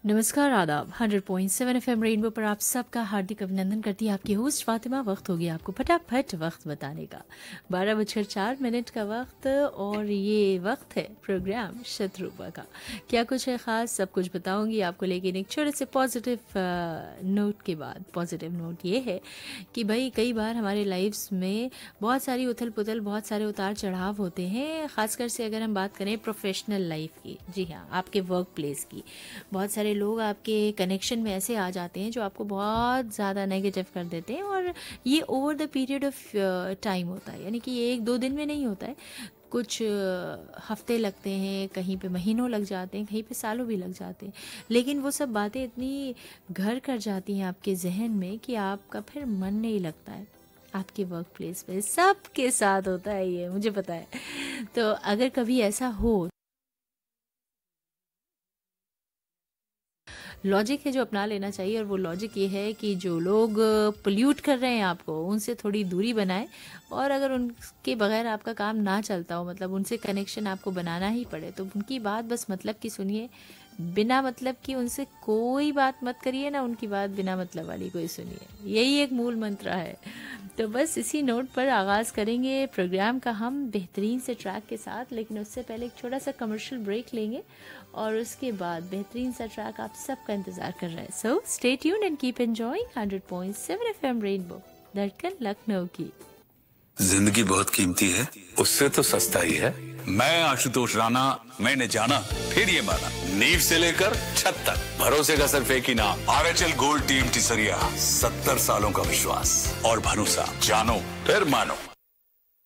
नमस्कार, आदाब। 100.7 FM rainbow पर आप सबका हार्दिक अभिनंदन करती है आपकी होस्ट फातिमा। वक्त हो गया आपको फटाफट वक्त बताने का। 12:04 का वक्त और ये वक्त है प्रोग्राम शत्रुपा का। क्या कुछ है ख़ास, सब कुछ बताऊंगी आपको, लेकिन एक छोटे से पॉजिटिव नोट के बाद। पॉजिटिव नोट ये है कि भाई कई बार हमारे लाइफ्स में बहुत सारी उथल पुथल, बहुत सारे उतार चढ़ाव होते हैं। ख़ासकर से अगर हम बात करें प्रोफेशनल लाइफ की, जी हाँ, आपके वर्क प्लेस की, बहुत सारे लोग आपके कनेक्शन में ऐसे आ जाते हैं जो आपको बहुत ज़्यादा नेगेटिव कर देते हैं, और ये over the period of time होता है, यानी कि ये 1-2 दिन में नहीं होता है। कुछ हफ्ते लगते हैं, कहीं पे महीनों लग जाते हैं, कहीं पे सालों भी लग जाते हैं। लेकिन वो सब बातें इतनी घर कर जाती हैं आपके जहन में कि आपका फिर मन नहीं लगता है। आपके वर्क प्लेस पे सबके साथ होता है, ये मुझे पता है। तो अगर कभी ऐसा हो, लॉजिक है जो अपना लेना चाहिए, और वो लॉजिक ये है कि जो लोग पोल्यूट कर रहे हैं आपको, उनसे थोड़ी दूरी बनाएं। और अगर उनके बगैर आपका काम ना चलता हो, मतलब उनसे कनेक्शन आपको बनाना ही पड़े, तो उनकी बात बस मतलब की सुनिए, बिना मतलब की उनसे कोई बात मत करिए, ना उनकी बात बिना मतलब वाली कोई सुनिए। यही एक मूल मंत्र है। तो बस इसी नोट पर आगाज़ करेंगे प्रोग्राम का हम बेहतरीन से ट्रैक के साथ, लेकिन उससे पहले एक छोटा सा कमर्शियल ब्रेक लेंगे और उसके बाद बेहतरीन सा ट्रैक आप सबका इंतज़ार कर रहा है। So stay tuned and keep enjoying 100.7 FM rainbow, धड़कन लखनऊ की। जिंदगी बहुत कीमती है, उससे तो सस्ता ही है। मैं आशुतोष राणा, मैंने जाना फिर ये माना, नींव से लेकर छत तक भरोसे का सिर्फ एक ही नाम, आरएचएल गोल्ड टीम टिसरिया। 70 सालों का विश्वास और भरोसा, जानो फिर मानो।